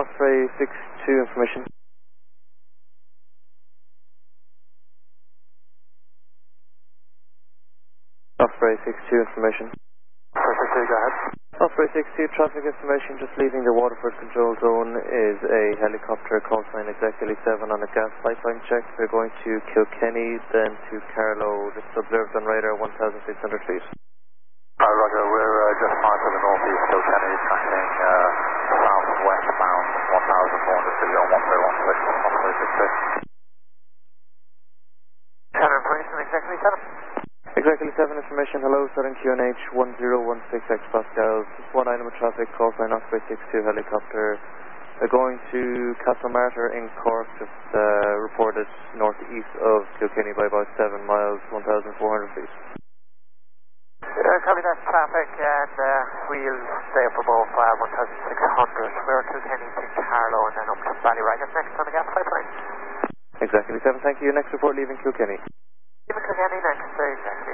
Osprey 62 information. Osprey 62 information. Osprey 62, go ahead. Osprey 62, traffic information just leaving the Waterford control zone is a helicopter call sign exactly 7 on a gas pipeline check. They're going to Kilkenny, then to Carlow. This is observed on radar 1,600 feet. Roger, we're just far to the northeast, Kilkenny, tracking southwestbound 1,400 feet on 1016, Osprey 62. Channel information, exactly 7. Exactly 7 information, hello, Southern QNH 1016 X Pascal, just one item of traffic, call sign Osprey 62 helicopter. They're going to Castlemartyr in Cork, just reported northeast of Kilkenny by about 7 miles, 1,400 feet. Copy that traffic, and we'll stay up above 1,600. We're Kilkenny to Carlow and then up to Ballyraggan next on the gas pipeline. Exactly 7, thank you. Next report leaving Kilkenny. Leaving Kilkenny next, exactly.